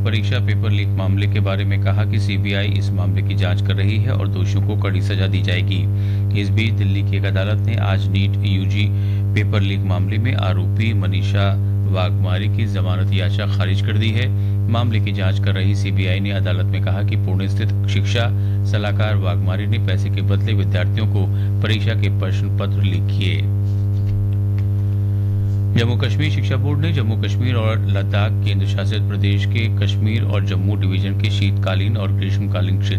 परीक्षा paper leak मामले के बारे में कहा कि सीबीआई इस मामले की जांच कर रही है और दोषियों को कड़ी सजा दी जाएगी। इस बीच दिल्ली की एक अदालत ने आज नीट यूजी पेपर लीक मामले में आरोपी मनीषा वाघमारे की जमानत याचिका खारिज कर दी है। मामले की जांच कर रही सीबीआई ने अदालत में कहा कि पुणे स्थित शिक्षा सलाहकार वाघमारे ने पैसे के बदले विद्यार्थियों को परीक्षा के प्रश्न पत्र लीक किए। जम्मू कश्मीर शिक्षा बोर्ड ने जम्मू कश्मीर और लद्दाख केंद्र शासित प्रदेश के कश्मीर और जम्मू डिवीजन के शीतकालीन और ग्रीष्मकालीन क्षेत्र